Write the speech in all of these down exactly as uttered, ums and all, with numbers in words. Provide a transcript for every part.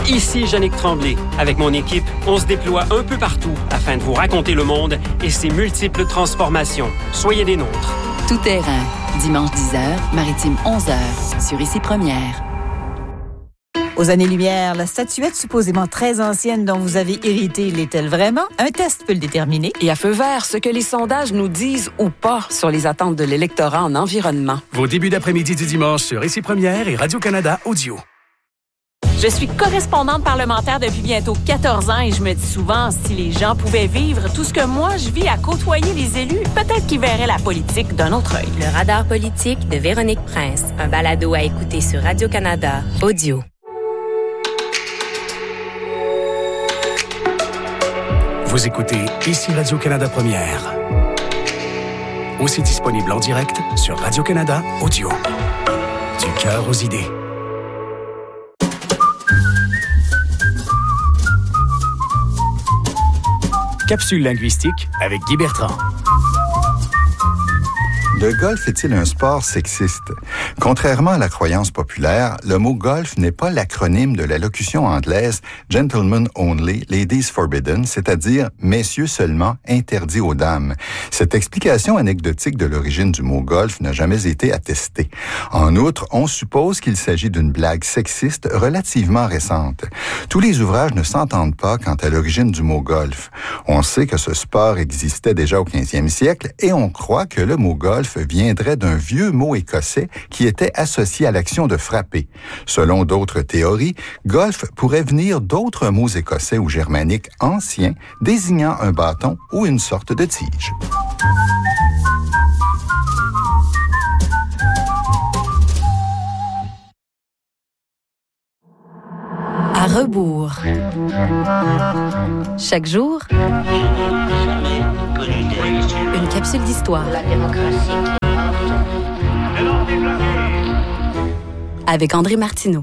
Ici Yannick Tremblay. Avec mon équipe, on se déploie un peu partout afin de vous raconter le monde et ses multiples transformations. Soyez des nôtres. Tout terrain. Dimanche dix heures, Maritime onze heures, sur Ici Première. Aux années-lumière, la statuette supposément très ancienne dont vous avez hérité l'est-elle vraiment? Un test peut le déterminer. Et à feu vert, ce que les sondages nous disent ou pas sur les attentes de l'électorat en environnement. Vos débuts d'après-midi du dimanche sur Ici Première et Radio-Canada Audio. Je suis correspondante parlementaire depuis bientôt quatorze ans et je me dis souvent, si les gens pouvaient vivre tout ce que moi je vis à côtoyer les élus, peut-être qu'ils verraient la politique d'un autre œil. Le radar politique de Véronique Prince, un balado à écouter sur Radio-Canada Audio. Vous écoutez Ici Radio-Canada Première. Aussi disponible en direct sur Radio-Canada Audio. Du cœur aux idées. Capsule linguistique avec Guy Bertrand. Le golf est-il un sport sexiste? Contrairement à la croyance populaire, le mot golf n'est pas l'acronyme de la locution anglaise « Gentlemen only, ladies forbidden », c'est-à-dire « messieurs seulement, interdit aux dames ». Cette explication anecdotique de l'origine du mot golf n'a jamais été attestée. En outre, on suppose qu'il s'agit d'une blague sexiste relativement récente. Tous les ouvrages ne s'entendent pas quant à l'origine du mot golf. On sait que ce sport existait déjà au quinzième siècle et on croit que le mot golf viendrait d'un vieux mot écossais qui était associé à l'action de frapper. Selon d'autres théories, golf pourrait venir d'autres mots écossais ou germaniques anciens désignant un bâton ou une sorte de tige. À rebours. Chaque jour, une capsule d'histoire. Avec André Martineau.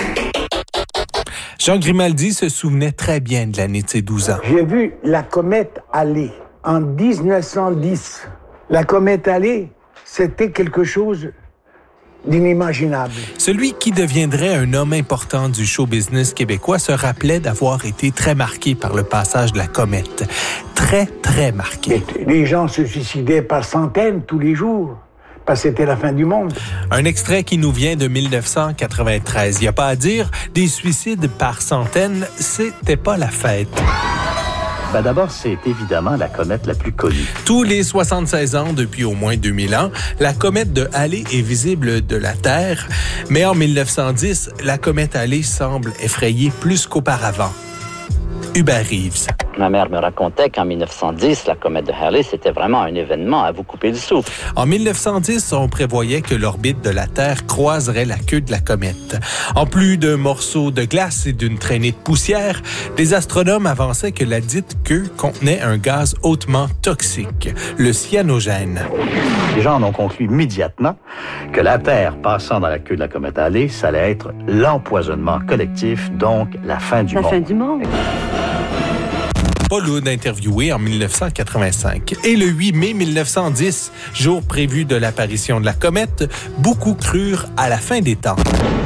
Jean Grimaldi se souvenait très bien de l'année de ses douze ans. J'ai vu la comète Halley en dix-neuf cent dix. La comète Halley, c'était quelque chose d'inimaginable. Celui qui deviendrait un homme important du show business québécois se rappelait d'avoir été très marqué par le passage de la comète. Très, très marqué. Les gens se suicidaient par centaines tous les jours. Parce que c'était la fin du monde. Un extrait qui nous vient de dix-neuf cent quatre-vingt-treize. Il n'y a pas à dire, des suicides par centaines, c'était pas la fête. Ben d'abord, c'est évidemment la comète la plus connue. Tous les soixante-seize ans, depuis au moins deux mille ans, la comète de Halley est visible de la Terre. Mais en dix-neuf cent dix, la comète Halley semble effrayer plus qu'auparavant. Hubert Reeves. Ma mère me racontait qu'en dix-neuf cent dix, la comète de Halley, c'était vraiment un événement à vous couper du souffle. En dix-neuf cent dix, on prévoyait que l'orbite de la Terre croiserait la queue de la comète. En plus d'un morceau de glace et d'une traînée de poussière, les astronomes avançaient que la dite queue contenait un gaz hautement toxique, le cyanogène. Les gens en ont conclu immédiatement que la Terre passant dans la queue de la comète Halley, ça allait être l'empoisonnement collectif, donc la fin du la monde. La fin du monde. Paul Hood interviewé en dix-neuf cent quatre-vingt-cinq. Et le huit mai dix-neuf cent dix, jour prévu de l'apparition de la comète, beaucoup crurent à la fin des temps.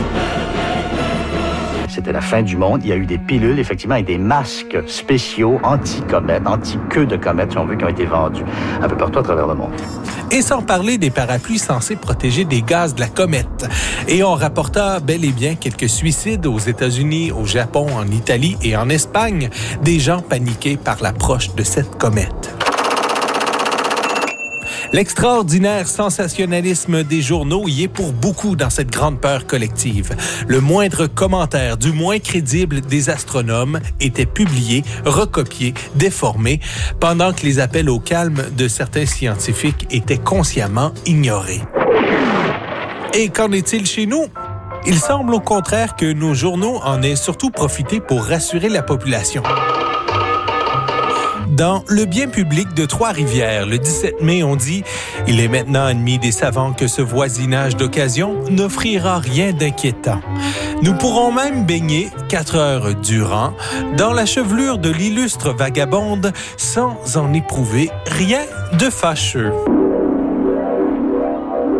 C'était la fin du monde. Il y a eu des pilules, effectivement, et des masques spéciaux anti-comète, anti-queue de comète, si on veut, qui ont été vendus un peu partout à travers le monde. Et sans parler des parapluies censés protéger des gaz de la comète. Et on rapporta bel et bien quelques suicides aux États-Unis, au Japon, en Italie et en Espagne, des gens paniqués par l'approche de cette comète. L'extraordinaire sensationnalisme des journaux y est pour beaucoup dans cette grande peur collective. Le moindre commentaire du moins crédible des astronomes était publié, recopié, déformé, pendant que les appels au calme de certains scientifiques étaient consciemment ignorés. Et qu'en est-il chez nous? Il semble au contraire que nos journaux en aient surtout profité pour rassurer la population. Dans Le bien public de Trois-Rivières, le dix-sept mai, on dit « Il est maintenant admis des savants que ce voisinage d'occasion n'offrira rien d'inquiétant. Nous pourrons même baigner quatre heures durant dans la chevelure de l'illustre vagabonde sans en éprouver rien de fâcheux. »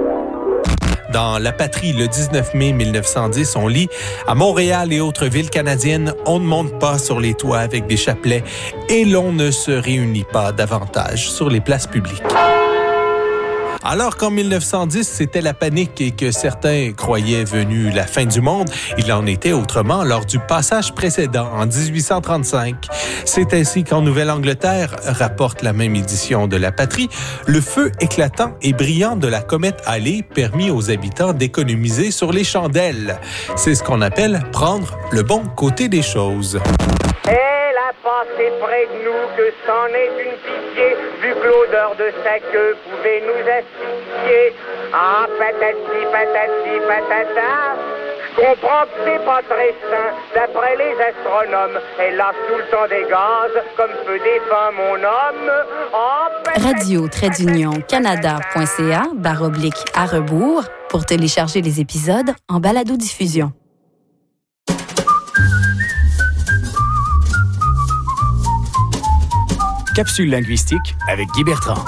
Dans La Patrie, le dix-neuf mai mille neuf cent dix, on lit « À Montréal et autres villes canadiennes, on ne monte pas sur les toits avec des chapelets et l'on ne se réunit pas davantage sur les places publiques. » Alors qu'en mille neuf cent dix, c'était la panique et que certains croyaient venue la fin du monde, il en était autrement lors du passage précédent en dix-huit cent trente-cinq. C'est ainsi qu'en Nouvelle-Angleterre, rapporte la même édition de La Patrie, le feu éclatant et brillant de la comète Halley permit aux habitants d'économiser sur les chandelles. C'est ce qu'on appelle prendre le bon côté des choses. Elle a passé près de nous, que c'en est une pitié, vu que l'odeur de sa queue pouvait nous asphyxier. Ah, patati, patati, patata. Je comprends que c'est pas très sain, d'après les astronomes. Elle lâche tout le temps des gaz, comme feu défunt mon homme. Oh, radio-canada.ca barre oblique à rebours pour télécharger les épisodes en balado-diffusion. Capsule linguistique avec Guy Bertrand.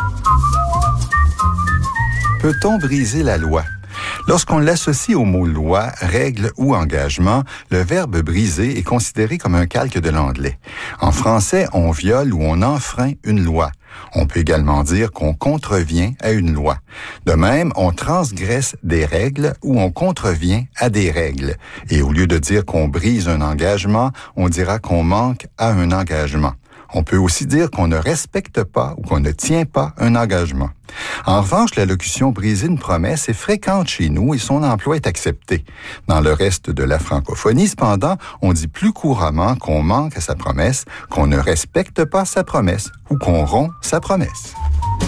Peut-on briser la loi? Lorsqu'on l'associe au mot loi, règle ou engagement, le verbe briser est considéré comme un calque de l'anglais. En français, on viole ou on enfreint une loi. On peut également dire qu'on contrevient à une loi. De même, on transgresse des règles ou on contrevient à des règles. Et au lieu de dire qu'on brise un engagement, on dira qu'on manque à un engagement. On peut aussi dire qu'on ne respecte pas ou qu'on ne tient pas un engagement. En revanche, la locution « briser une promesse » est fréquente chez nous et son emploi est accepté. Dans le reste de la francophonie, cependant, on dit plus couramment qu'on manque à sa promesse, qu'on ne respecte pas sa promesse ou qu'on rompt sa promesse.